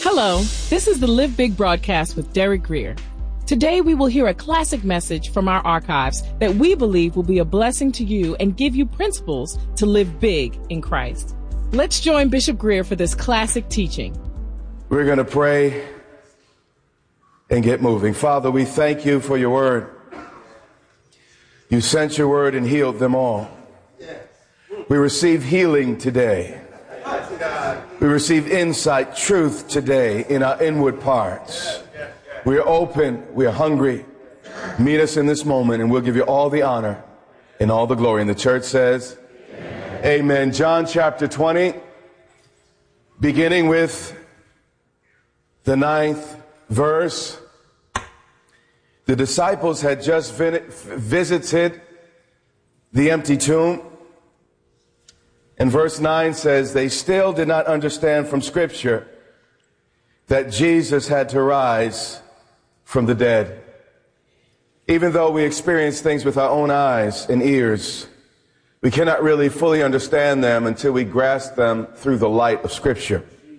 Hello, this is the Live Big broadcast with Derek Greer. Today we will hear a classic message from our archives that we believe will be a blessing to you and give you principles to live big in Christ. Let's join Bishop Greer for this classic teaching. We're going to pray and get moving. Father, we thank you for your word. You sent your word and healed them all. We receive healing today. We receive insight, truth today in our inward parts. We are open. We are hungry. Meet us in this moment and we'll give you all the honor and all the glory. And the church says, Amen. John chapter 20, beginning with the 9th verse. The disciples had just visited the empty tomb. And verse 9 says, they still did not understand from Scripture that Jesus had to rise from the dead. Even though we experience things with our own eyes and ears, we cannot really fully understand them until we grasp them through the light of Scripture.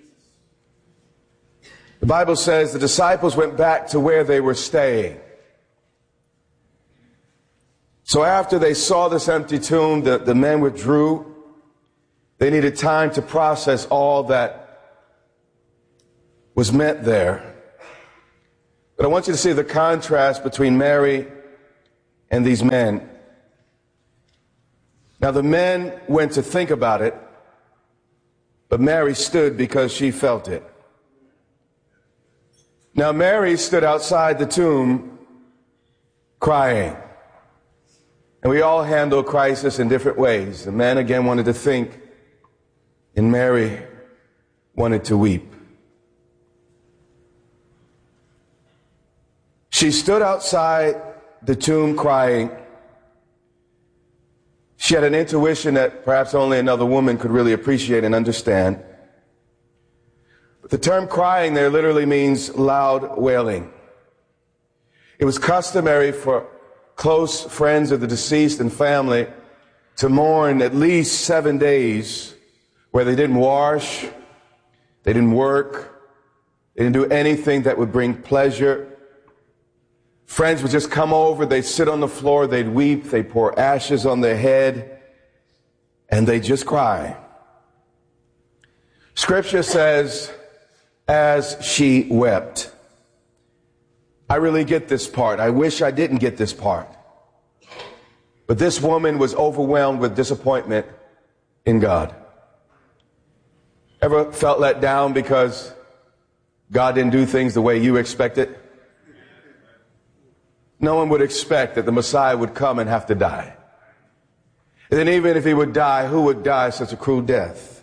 The Bible says the disciples went back to where they were staying. So after they saw this empty tomb, the men withdrew. They needed time to process all that was meant there. But I want you to see the contrast between Mary and these men. Now the men went to think about it, but Mary stood because she felt it. Now Mary stood outside the tomb crying. And we all handle crisis in different ways. The men again wanted to think, and Mary wanted to weep. She stood outside the tomb crying. She had an intuition that perhaps only another woman could really appreciate and understand. But the term crying there literally means loud wailing. It was customary for close friends of the deceased and family to mourn at least 7 days where they didn't wash, they didn't work, they didn't do anything that would bring pleasure. Friends would just come over, they'd sit on the floor, they'd weep, they'd pour ashes on their head, and they'd just cry. Scripture says, as she wept. I really get this part. I wish I didn't get this part. But this woman was overwhelmed with disappointment in God. Ever felt let down because God didn't do things the way you expected? No one would expect that the Messiah would come and have to die. And then even if he would die, who would die such a cruel death?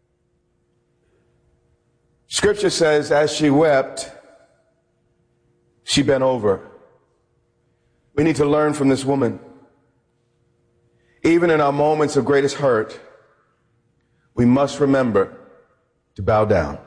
Scripture says, as she wept, she bent over. We need to learn from this woman. Even in our moments of greatest hurt, we must remember to bow down.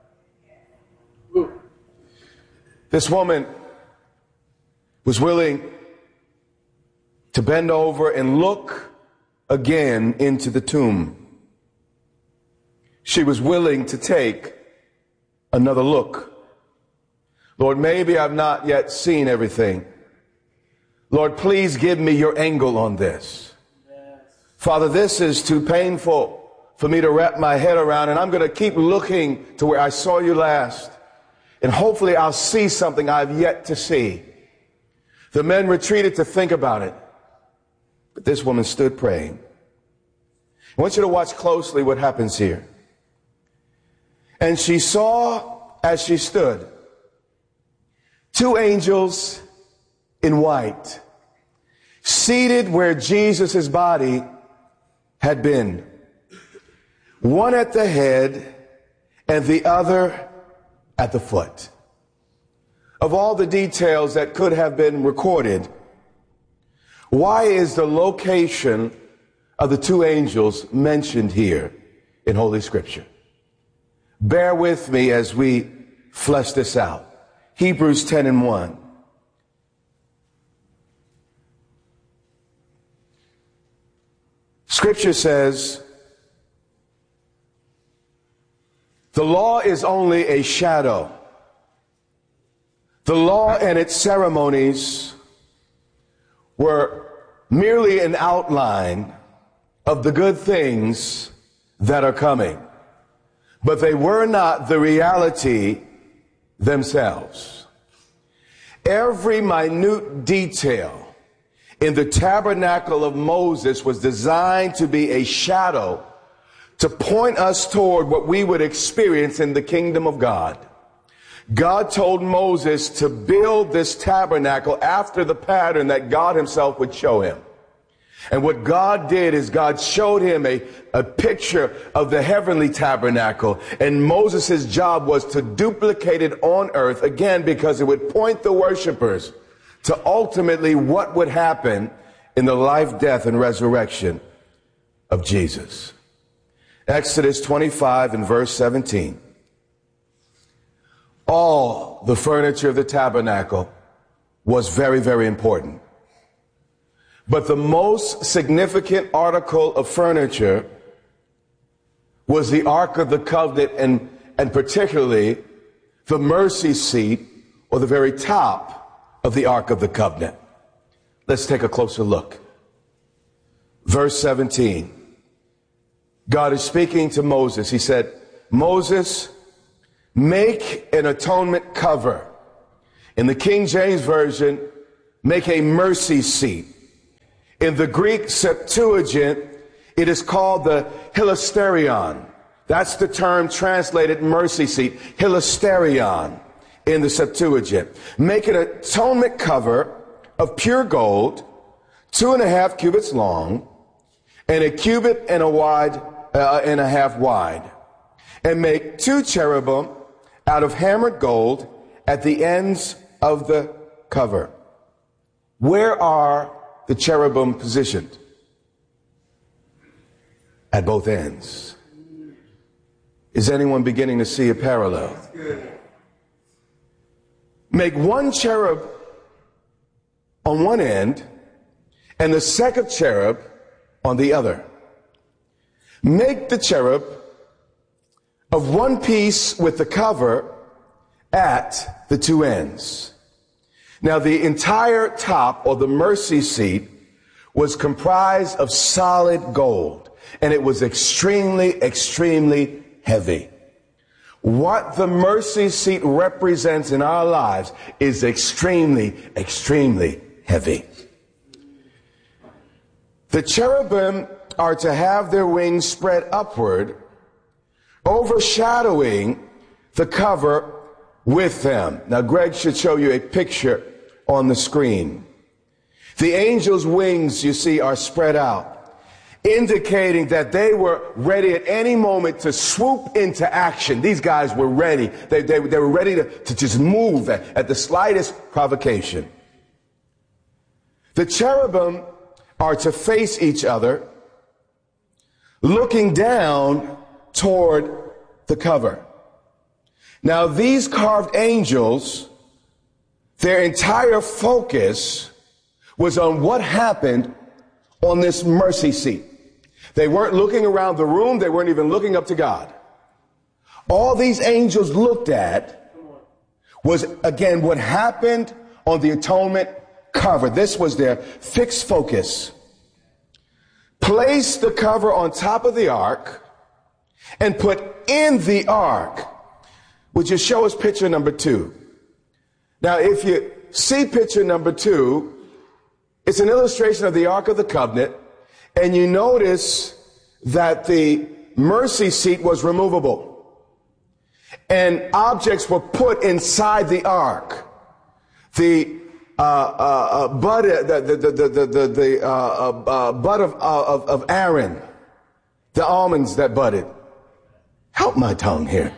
This woman was willing to bend over and look again into the tomb. She was willing to take another look. Lord, maybe I've not yet seen everything. Lord, please give me your angle on this. Father, this is too painful for me to wrap my head around, and I'm going to keep looking to where I saw you last. And hopefully I'll see something I've yet to see. The men retreated to think about it. But this woman stood praying. I want you to watch closely what happens here. And she saw, as she stood, 2 angels in white, seated where Jesus' body had been. One at the head and the other at the foot. Of all the details that could have been recorded, why is the location of the 2 angels mentioned here in Holy Scripture? Bear with me as we flesh this out. Hebrews 10:1. Scripture says, The law is only a shadow. The law and its ceremonies were merely an outline of the good things that are coming, but they were not the reality themselves. Every minute detail in the tabernacle of Moses was designed to be a shadow to point us toward what we would experience in the kingdom of God. God told Moses to build this tabernacle after the pattern that God himself would show him. And what God did is God showed him a picture of the heavenly tabernacle. And Moses' job was to duplicate it on earth, again, because it would point the worshipers to ultimately what would happen in the life, death, and resurrection of Jesus. Exodus 25 and verse 17. All the furniture of the tabernacle was very, very important. But the most significant article of furniture was the Ark of the Covenant, and particularly the mercy seat, or the very top of the Ark of the Covenant. Let's take a closer look. Verse 17. God is speaking to Moses. He said, Moses, make an atonement cover. In the King James Version, make a mercy seat. In the Greek Septuagint, it is called the hilasterion. That's the term translated mercy seat. Hilasterion in the Septuagint. Make an atonement cover of pure gold, 2.5 cubits long, and 1 cubit and a half wide. And make 2 cherubim out of hammered gold at the ends of the cover. Where are the cherubim positioned? At both ends. Is anyone beginning to see a parallel? Make 1 cherub on one end and the second cherub on the other. Make the cherub of one piece with the cover at the 2 ends. Now, the entire top, or the mercy seat, was comprised of solid gold, and it was extremely, extremely heavy. What the mercy seat represents in our lives is extremely, extremely heavy. The cherubim are to have their wings spread upward, overshadowing the cover with them. Now, Greg should show you a picture on the screen. The angel's wings, you see, are spread out, indicating that they were ready at any moment to swoop into action. These guys were ready. They were ready to just move at the slightest provocation. The cherubim are to face each other, looking down toward the cover. Now, these carved angels, their entire focus was on what happened on this mercy seat. They weren't looking around the room. They weren't even looking up to God. All these angels looked at was, again, what happened on the atonement cover. This was their fixed focus. Place the cover on top of the ark and put in the ark. Would you show us picture number 2? Now, if you see picture number 2, it's an illustration of the Ark of the Covenant, and you notice that the mercy seat was removable, and objects were put inside the ark. The bud of Aaron, the almonds that budded. Help my tongue here.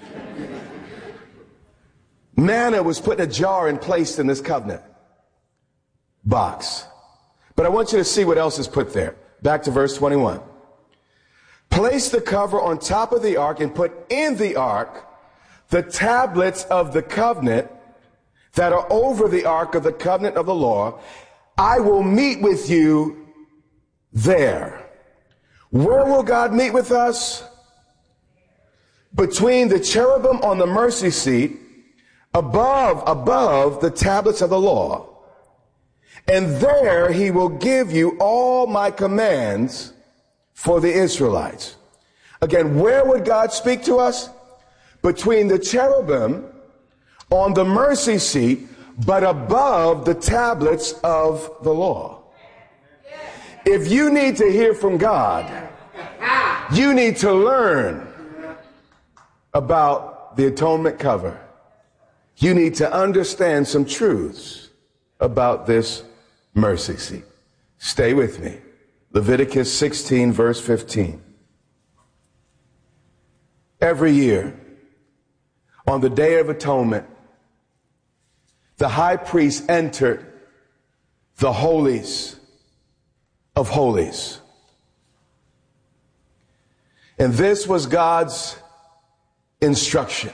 Manna was put in a jar and placed in this covenant box. But I want you to see what else is put there. Back to verse 21. Place the cover on top of the ark and put in the ark the tablets of the covenant that are over the ark of the covenant of the law. I will meet with you there. Where will God meet with us? between the cherubim on the mercy seat, above the tablets of the law. And there he will give you all my commands for the Israelites. Again, where would God speak to us? Between the cherubim on the mercy seat, but above the tablets of the law. If you need to hear from God, you need to learn about the atonement cover. You need to understand some truths about this mercy seat. Stay with me. Leviticus 16, verse 15. Every year, on the Day of Atonement, the high priest entered the holies of holies. And this was God's instruction.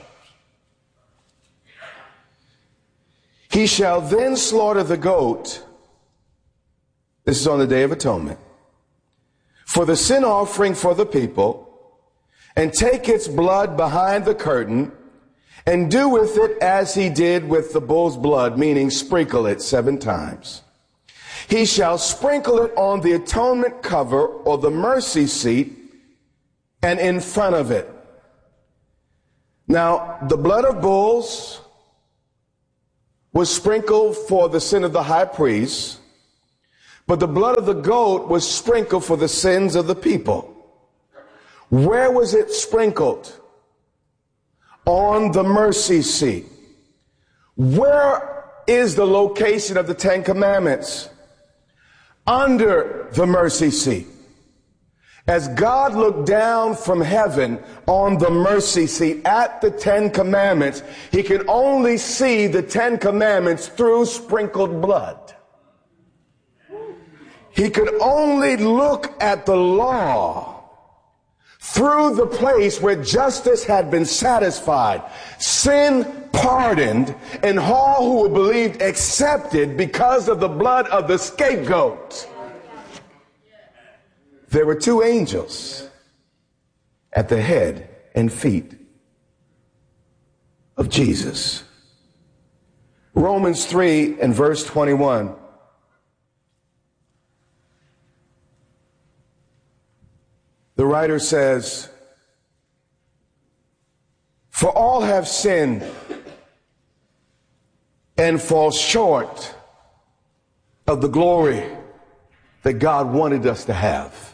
He shall then slaughter the goat. This is on the Day of Atonement. For the sin offering for the people, and take its blood behind the curtain, and do with it as he did with the bull's blood, meaning sprinkle it 7 times. He shall sprinkle it on the atonement cover or the mercy seat and in front of it. Now, the blood of bulls was sprinkled for the sin of the high priest, but the blood of the goat was sprinkled for the sins of the people. Where was it sprinkled? On the mercy seat. Where is the location of the 10 Commandments? Under the mercy seat. As God looked down from heaven on the mercy seat at the 10 Commandments, he could only see the 10 Commandments through sprinkled blood. He could only look at the law through the place where justice had been satisfied, sin pardoned, and all who were believed accepted because of the blood of the scapegoat. There were 2 angels at the head and feet of Jesus. Romans 3 and verse 21. The writer says, for all have sinned and fall short of the glory that God wanted us to have.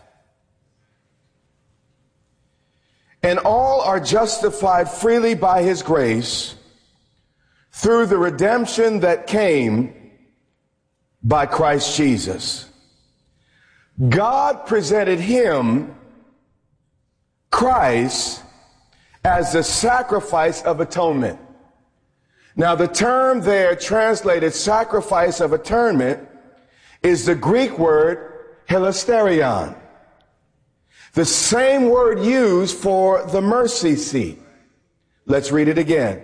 And all are justified freely by his grace through the redemption that came by Christ Jesus. God presented him, Christ, as the sacrifice of atonement. Now, the term there translated sacrifice of atonement is the Greek word hilasterion, the same word used for the mercy seat. Let's read it again.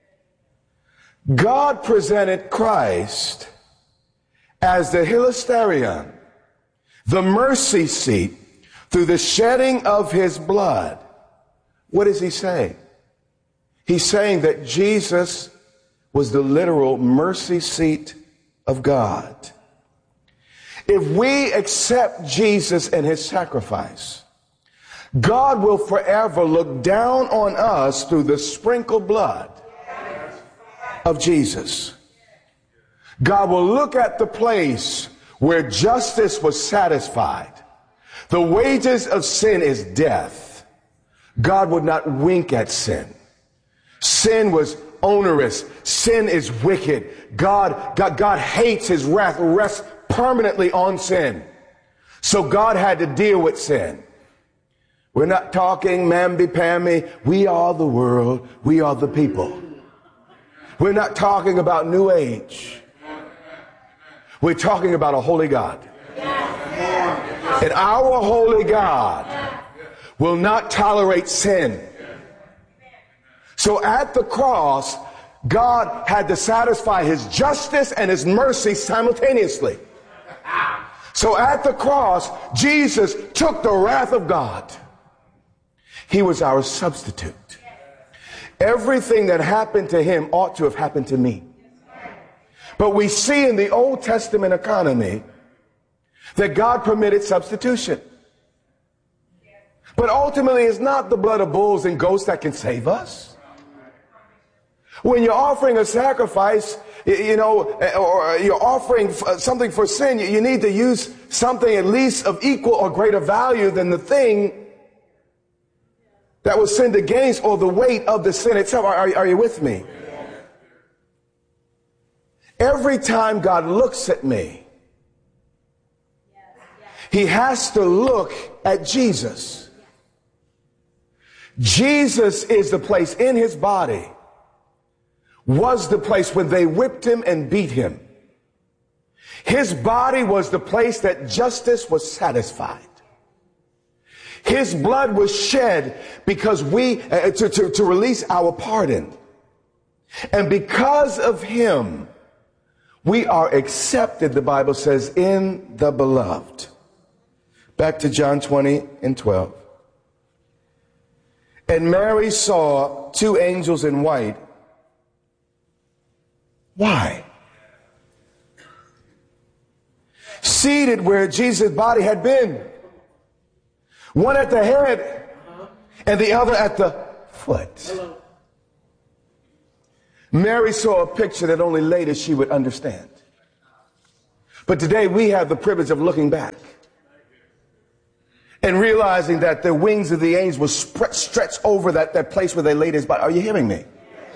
God presented Christ as the hilasterion, the mercy seat, through the shedding of his blood. What is he saying? He's saying that Jesus was the literal mercy seat of God. If we accept Jesus and his sacrifice, God will forever look down on us through the sprinkled blood of Jesus. God will look at the place where justice was satisfied. The wages of sin is death. God would not wink at sin. Sin was onerous. Sin is wicked. God hates, his wrath rests permanently on sin. So God had to deal with sin. We're not talking mamby-pamby. We are the world. We are the people. We're not talking about New Age. We're talking about a holy God. And our holy God will not tolerate sin. So at the cross, God had to satisfy his justice and his mercy simultaneously. So at the cross, Jesus took the wrath of God. He was our substitute. Everything that happened to him ought to have happened to me. But we see in the Old Testament economy that God permitted substitution. But ultimately, it's not the blood of bulls and goats that can save us. When you're offering a sacrifice, or you're offering something for sin, you need to use something at least of equal or greater value than the thing that was sinned against or the weight of the sin itself. Are you with me? Every time God looks at me, he has to look at Jesus. Jesus is the place in his body, was the place when they whipped him and beat him. His body was the place that justice was satisfied. His blood was shed because to release our pardon. And because of him, we are accepted, the Bible says, in the beloved. Back to John 20:12. And Mary saw two angels in white. Why? Seated where Jesus' body had been. One at the head and the other at the foot. Mary saw a picture that only later she would understand. But today we have the privilege of looking back and realizing that the wings of the angels were stretched over that place where they laid his body. Are you hearing me?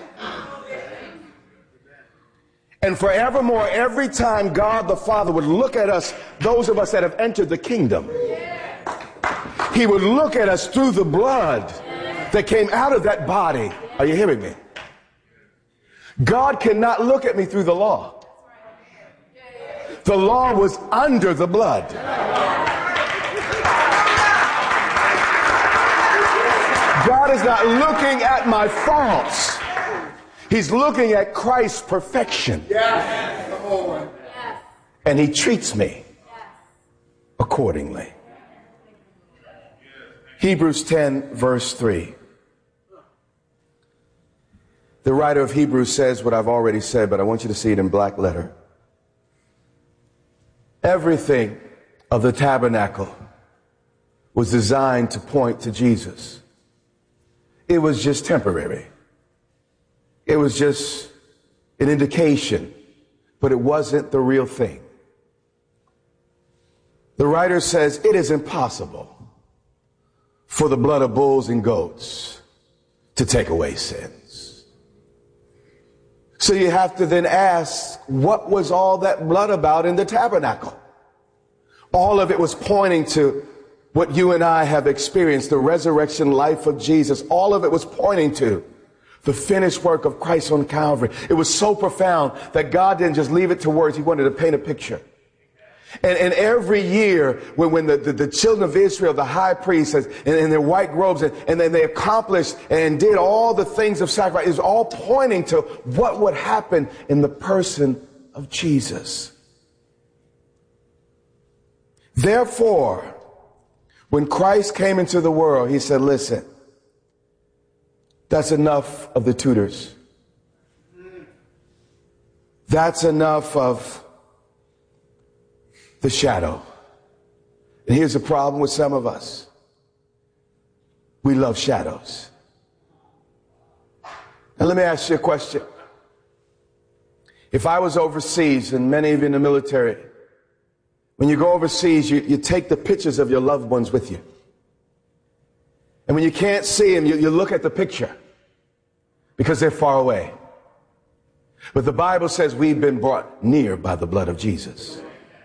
And forevermore, every time God the Father would look at us, those of us that have entered the kingdom, he would look at us through the blood that came out of that body. Are you hearing me? God cannot look at me through the law. The law was under the blood. God is not looking at my faults. He's looking at Christ's perfection. And he treats me accordingly. Hebrews 10 verse 3. The writer of Hebrews says what I've already said, but I want you to see it in black letter. Everything of the tabernacle was designed to point to Jesus. It was just temporary. It was just an indication, but it wasn't the real thing. The writer says it is impossible for the blood of bulls and goats to take away sins. So you have to then ask, what was all that blood about in the tabernacle? All of it was pointing to what you and I have experienced, the resurrection life of Jesus. All of it was pointing to the finished work of Christ on Calvary. It was so profound that God didn't just leave it to words. He wanted to paint a picture. And every year when the children of Israel, the high priests in their white robes, and then they accomplished and did all the things of sacrifice, it was all pointing to what would happen in the person of Jesus. Therefore, when Christ came into the world, he said, listen, that's enough of the tutors. That's enough of the shadow. And here's the problem with some of us. We love shadows. Now let me ask you a question. If I was overseas, and many of you in the military, when you go overseas, you take the pictures of your loved ones with you. And when you can't see them, you look at the picture because they're far away. But the Bible says we've been brought near by the blood of Jesus.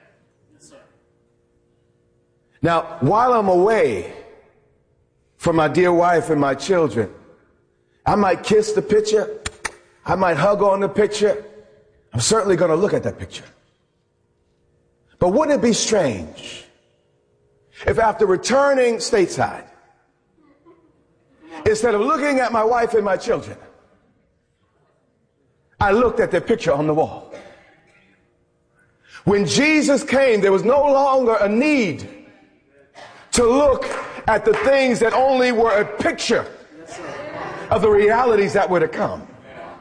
Now, while I'm away from my dear wife and my children, I might kiss the picture. I might hug on the picture. I'm certainly going to look at that picture. But wouldn't it be strange if after returning stateside, instead of looking at my wife and my children, I looked at their picture on the wall? When Jesus came, there was no longer a need to look at the things that only were a picture. of the realities that were to come.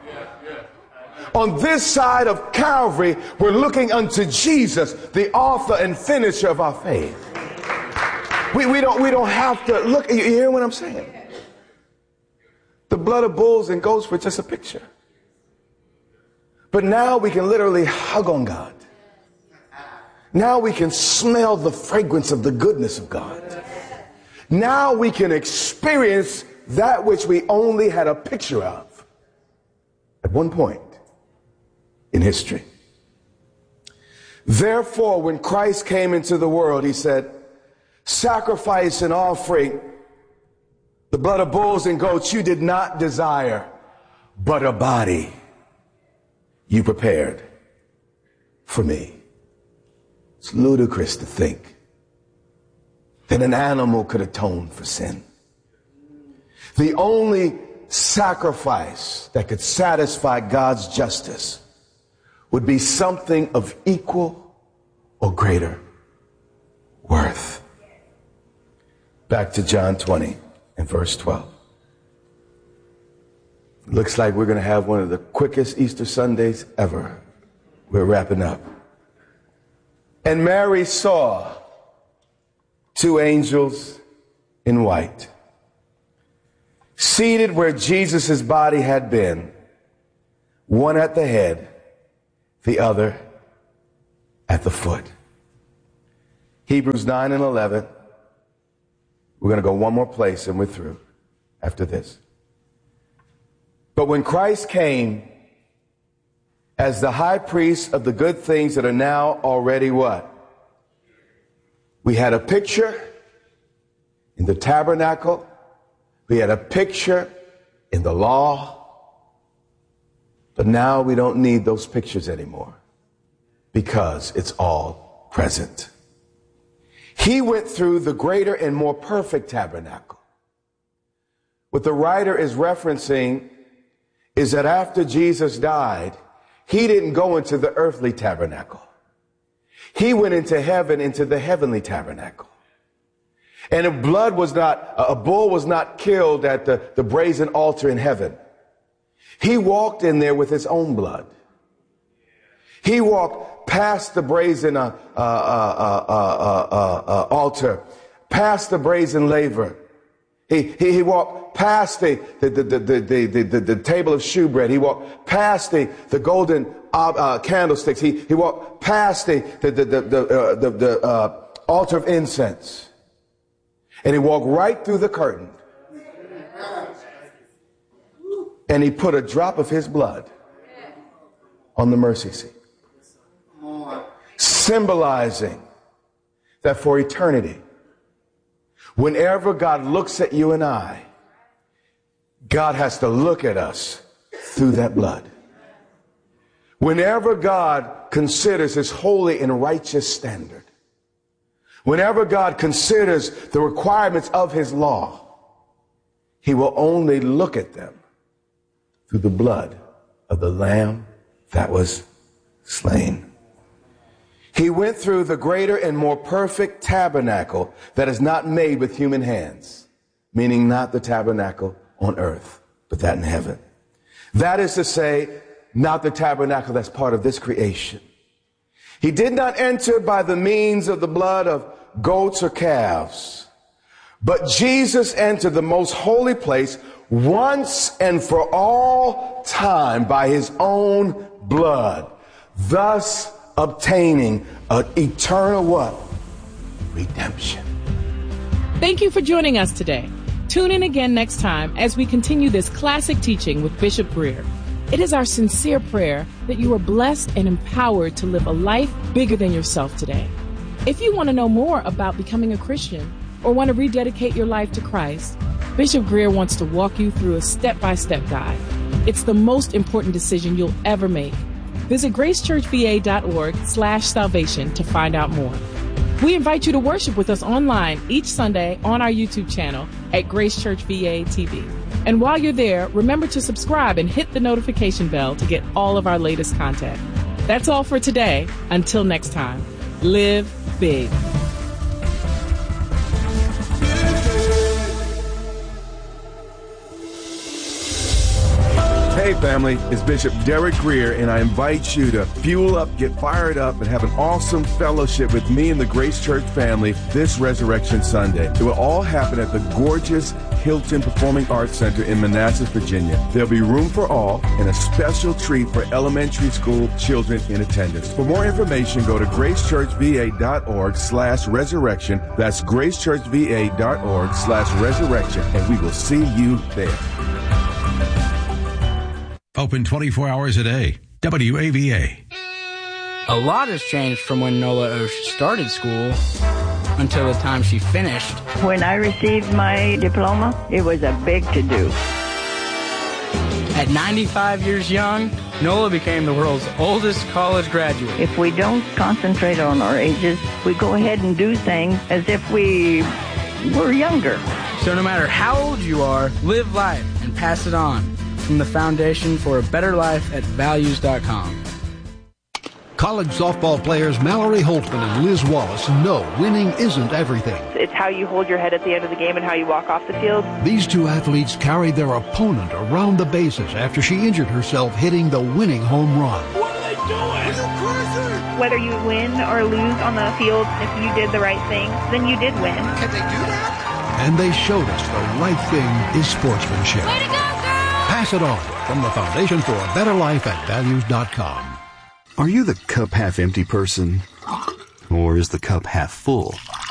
On this side of Calvary, we're looking unto Jesus, the author and finisher of our faith. We don't have to look. You hear what I'm saying? The blood of bulls and goats were just a picture. But now we can literally hug on God. Now we can smell the fragrance of the goodness of God. Now we can experience that which we only had a picture of at one point in history. Therefore, when Christ came into the world, he said, sacrifice and offering, the blood of bulls and goats you did not desire, but a body you prepared for me. It's ludicrous to think that an animal could atone for sin. The only sacrifice that could satisfy God's justice would be something of equal or greater worth. Back to John 20 and verse 12. Looks like we're going to have one of the quickest Easter Sundays ever. We're wrapping up. And Mary saw two angels in white, seated where Jesus' body had been, one at the head, the other at the foot. Hebrews 9 and 11. We're going to go one more place and we're through after this. But when Christ came as the high priest of the good things that are now already what? We had a picture in the tabernacle. We had a picture in the law. But now we don't need those pictures anymore because it's all present. He went through the greater and more perfect tabernacle. What the writer is referencing is that after Jesus died, he didn't go into the earthly tabernacle. He went into heaven, into the heavenly tabernacle. And a bull was not killed at the brazen altar in heaven. He walked in there with his own blood. He walked past the brazen altar, past the brazen laver. He walked past the table of shewbread. He walked past the golden candlesticks. He walked past the altar of incense. And he walked right through the curtain. And he put a drop of his blood on the mercy seat, symbolizing that for eternity, whenever God looks at you and I, God has to look at us through that blood. Whenever God considers his holy and righteous standard, whenever God considers the requirements of his law, he will only look at them through the blood of the Lamb that was slain. He went through the greater and more perfect tabernacle that is not made with human hands, meaning not the tabernacle on earth, but that in heaven. That is to say, not the tabernacle that's part of this creation. He did not enter by the means of the blood of goats or calves, but Jesus entered the most holy place once and for all time by his own blood, thus obtaining an eternal what? Redemption. Thank you for joining us today. Tune in again next time as we continue this classic teaching with Bishop Greer. It is our sincere prayer that you are blessed and empowered to live a life bigger than yourself today. If you want to know more about becoming a Christian or want to rededicate your life to Christ, Bishop Greer wants to walk you through a step-by-step guide. It's the most important decision you'll ever make. Visit gracechurchva.org/salvation to find out more. We invite you to worship with us online each Sunday on our YouTube channel at Grace Church VA TV. And while you're there, remember to subscribe and hit the notification bell to get all of our latest content. That's all for today. Until next time, live big. Hey family, it's Bishop Derek Greer, and I invite you to fuel up, get fired up, and have an awesome fellowship with me and the Grace Church family this Resurrection Sunday. It will all happen at the gorgeous Hilton Performing Arts Center in Manassas, Virginia. There'll be room for all and a special treat for elementary school children in attendance. For more information, go to gracechurchva.org/resurrection. That's gracechurchva.org/resurrection, and we will see you there. Open 24 hours a day. WAVA. A lot has changed from when Nola Osh started school until the time she finished. When I received my diploma, it was a big to-do. At 95 years young, Nola became the world's oldest college graduate. If we don't concentrate on our ages, we go ahead and do things as if we were younger. So no matter how old you are, live life and pass it on. From the Foundation for a Better Life at Values.com. College softball players Mallory Holtzman and Liz Wallace know winning isn't everything. It's how you hold your head at the end of the game and how you walk off the field. These two athletes carried their opponent around the bases after she injured herself hitting the winning home run. What are they doing? Are you crazy? Whether you win or lose on the field, if you did the right thing, then you did win. Can they do that? And they showed us the right thing is sportsmanship. Way to go, girl! Pass it on from the Foundation for a Better Life at Values.com. Are you the cup half empty person? Or is the cup half full?